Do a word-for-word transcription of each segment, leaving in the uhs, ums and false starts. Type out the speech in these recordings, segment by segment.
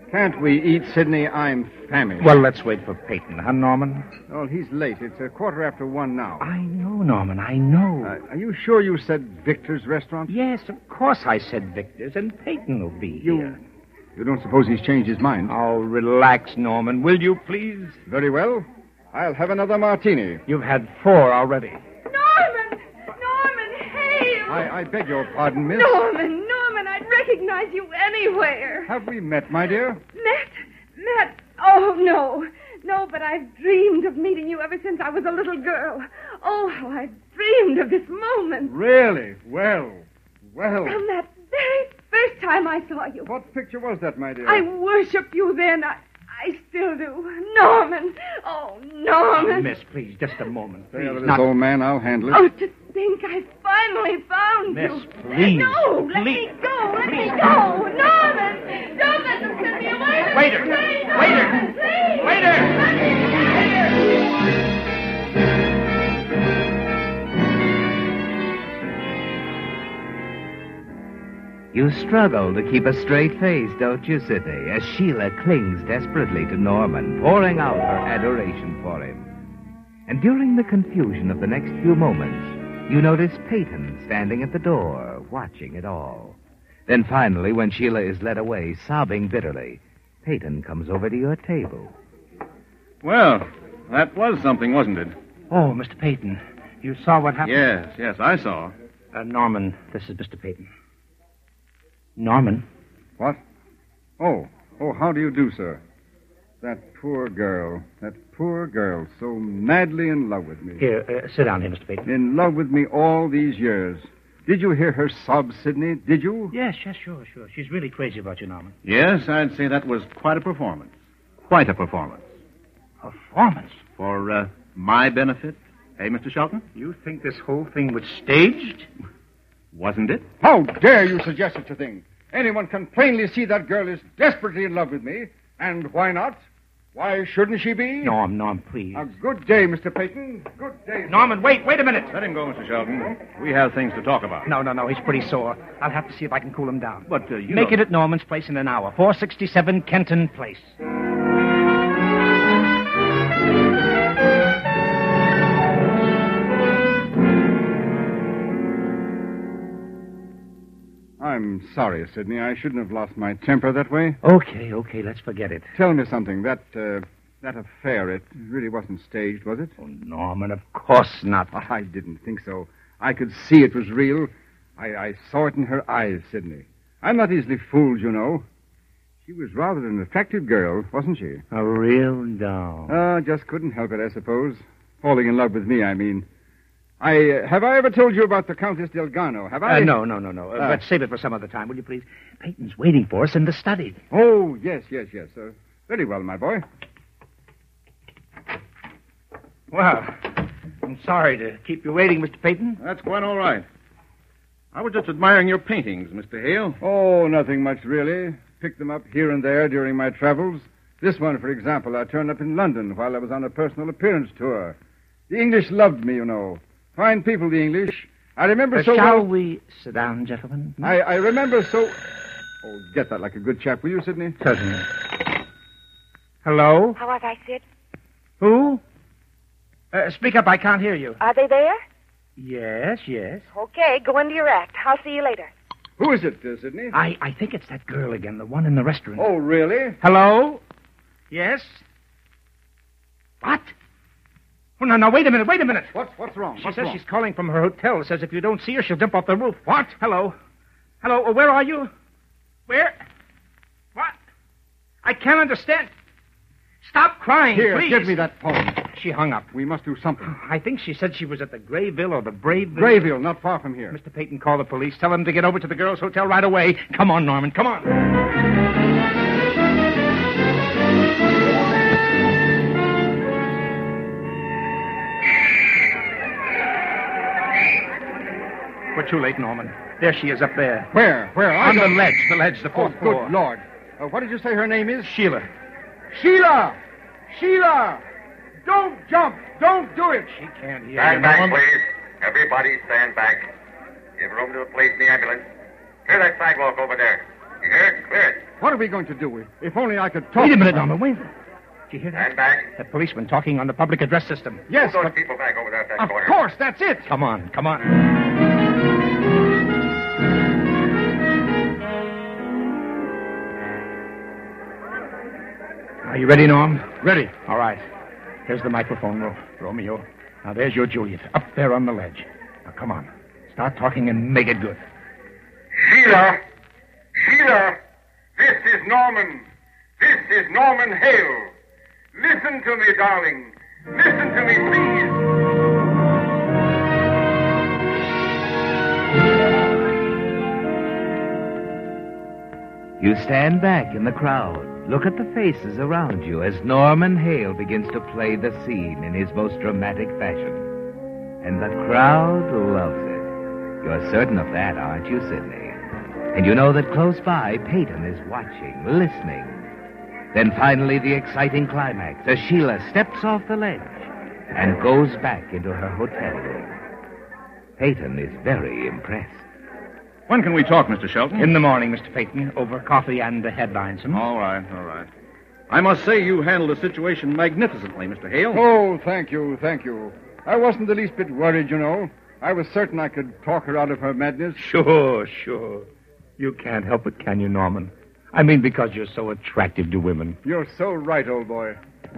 Can't we eat, Sidney? I'm famished. Well, let's wait for Peyton, huh, Norman? Well, he's late. It's a quarter after one now. I know, Norman, I know. Uh, are you sure you said Victor's restaurant? Yes, of course I said Victor's, and Peyton will be You... here. You don't suppose he's changed his mind? Oh, relax, Norman, will you, please? Very well. I'll have another martini. You've had four already. Norman! Norman, hey! I, I beg your pardon, miss. Norman, Norman, I'd recognize you anywhere. Have we met, my dear? Met? Met? Oh, no. No, but I've dreamed of meeting you ever since I was a little girl. Oh, how I've dreamed of this moment. Really? Well, well. From that very first time I saw you. What picture was that, my dear? I worshipped you then. I, I still do. Norman. Oh, Norman. Oh, miss, please, just a moment. Stay Please, out of this, not... old man. I'll handle it. Oh, to think I finally found Miss, you. please. No, let please. me go. Let Please. me go. Norman, don't let them send me away. Waiter. Please, Waiter. Norman, please. Waiter. Let me go. You struggle to keep a straight face, don't you, Sidney, as Sheila clings desperately to Norman, pouring out her adoration for him. And during the confusion of the next few moments, you notice Peyton standing at the door, watching it all. Then finally, when Sheila is led away, sobbing bitterly, Peyton comes over to your table. Well, that was something, wasn't it? Oh, Mister Peyton, you saw what happened? Yes, yes, I saw. Uh, Norman, this is Mister Peyton. Norman. What? Oh, oh, how do you do, sir? That poor girl, that poor girl, so madly in love with me. Here, uh, sit down here, Mister Peyton. In love with me all these years. Did you hear her sob, Sidney? Did you? Yes, yes, sure, sure. She's really crazy about you, Norman. Yes, I'd say that was quite a performance. Quite a performance. Performance? For uh, my benefit, eh, Mister Shelton? You think this whole thing was staged? Wasn't it? How dare you suggest such a thing? Anyone can plainly see that girl is desperately in love with me. And why not? Why shouldn't she be? Norm, Norm, please. A good day, Mister Peyton. Good day. Norman, wait, wait a minute. Let him go, Mister Shelton. We have things to talk about. No, no, no, he's pretty sore. I'll have to see if I can cool him down. But uh, you Make know... it at Norman's place in an hour. four sixty-seven Kenton Place. I'm sorry, Sidney. I shouldn't have lost my temper that way. Okay, okay, let's forget it. Tell me something. That, uh, that affair, it really wasn't staged, was it? Oh, Norman, of course not. I didn't think so. I could see it was real. I, I saw it in her eyes, Sidney. I'm not easily fooled, you know. She was rather an attractive girl, wasn't she? A real doll. Uh, just couldn't help it, I suppose. Falling in love with me, I mean. I uh, have I ever told you about the Countess Delgano? Have I? Uh, no, no, no, no. Uh, Ah. But save it for some other time, will you please? Peyton's waiting for us in the study. Oh, yes, yes, yes. Uh, very well, my boy. Well, I'm sorry to keep you waiting, Mister Peyton. That's quite all right. I was just admiring your paintings, Mister Hale. Oh, nothing much, really. Picked them up here and there during my travels. This one, for example, I turned up in London while I was on a personal appearance tour. The English loved me, you know. Fine people, the English. I remember Uh, so shall well... we sit down, gentlemen? I, I remember so... Oh, get that like a good chap, will you, Sidney? Certainly. Hello? How was I, Sid? Who? Uh, speak up, I can't hear you. Are they there? Yes, yes. Okay, go into your act. I'll see you later. Who is it, uh, Sidney? I, I think it's that girl again, the one in the restaurant. Oh, really? Hello? Yes? What? Oh, no, no, wait a minute, wait a minute. What's, what's wrong? She what's says wrong? she's calling from her hotel. Says if you don't see her, she'll jump off the roof. What? Hello? Hello, uh, where are you? Where? What? I can't understand. Stop crying, Here, please. give me that phone. She hung up. We must do something. I think she said she was at the Grayville or the Braveville. Grayville, not far from here. Mister Peyton, call the police. Tell them to get over to the girls' hotel right away. Come on, Norman, come on. We're too late, Norman. There she is up there. Where? Where? I On the don't- ledge, the ledge, the Oh, fourth good floor. Lord. Uh, what did you say her name is? Sheila. Sheila! Sheila! Don't jump! Don't do it! She can't hear Stand you, back, Norman. please. Everybody stand back. Give room to the police and the ambulance. Clear that sidewalk over there. You hear? Clear it. What are we going to do? If only I could talk... Wait a minute, Norman. Wait. Did you hear that? Stand back. That policeman talking on the public address system. Yes, Those but... people back over there at that Of corner. course, that's it. Come on, come on. Are you ready, Norm? Ready. All right. Here's the microphone, Ro- Romeo. Now, there's your Juliet, up there on the ledge. Now, come on. Start talking and make it good. Sheila! Sheila! This is Norman. This is Norman Hale. Listen to me, darling. Listen to me, please. You stand back in the crowd. Look at the faces around you as Norman Hale begins to play the scene in his most dramatic fashion. And the crowd loves it. You're certain of that, aren't you, Sidney? And you know that close by, Peyton is watching, listening. Then finally the exciting climax as Sheila steps off the ledge and goes back into her hotel room. Peyton is very impressed. When can we talk, Mister Shelton? In the morning, Mister Peyton, over coffee and the headlines. Hmm? All right, all right. I must say you handled the situation magnificently, Mister Hale. Oh, thank you, thank you. I wasn't the least bit worried, you know. I was certain I could talk her out of her madness. Sure, sure. You can't help it, can you, Norman? I mean, because you're so attractive to women. You're so right, old boy.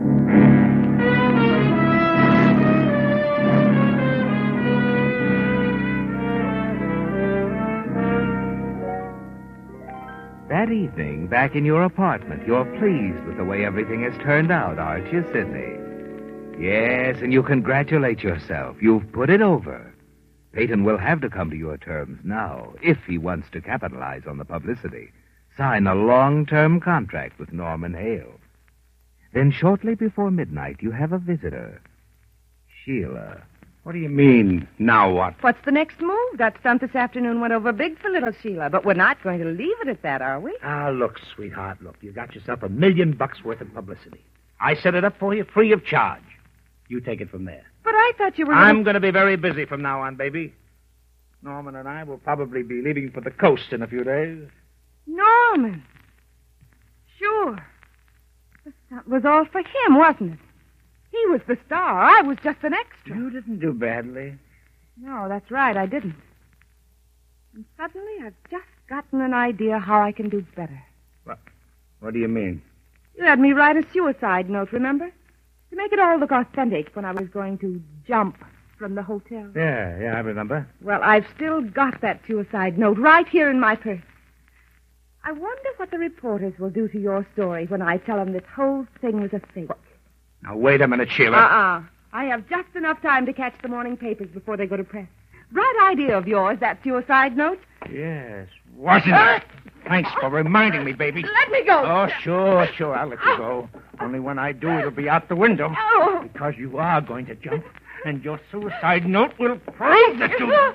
That evening, back in your apartment, you're pleased with the way everything has turned out, aren't you, Sidney? Yes, and you congratulate yourself. You've put it over. Peyton will have to come to your terms now, if he wants to capitalize on the publicity. Sign a long-term contract with Norman Hale. Then shortly before midnight, you have a visitor. Sheila. What do you mean, now what? What's the next move? That stunt this afternoon went over big for little Sheila, but we're not going to leave it at that, are we? Ah, look, sweetheart, look. You got yourself a million bucks worth of publicity. I set it up for you free of charge. You take it from there. But I thought you were... I'm going to be very busy from now on, baby. Norman and I will probably be leaving for the coast in a few days. Norman. Sure. The stunt was all for him, wasn't it? He was the star. I was just an extra. You didn't do badly. No, that's right. I didn't. And suddenly I've just gotten an idea how I can do better. What, what do you mean? You had me write a suicide note, remember? To make it all look authentic when I was going to jump from the hotel. Yeah, yeah, I remember. Well, I've still got that suicide note right here in my purse. I wonder what the reporters will do to your story when I tell them this whole thing was a fake. What? Now, wait a minute, Sheila. Uh-uh. I have just enough time to catch the morning papers before they go to press. Bright idea of yours, that suicide note. Yes, wasn't it? Thanks for reminding me, baby. Let me go. Oh, sure, sure, I'll let you go. Only when I do, it'll be out the window. Oh. Because you are going to jump, and your suicide note will prove that you...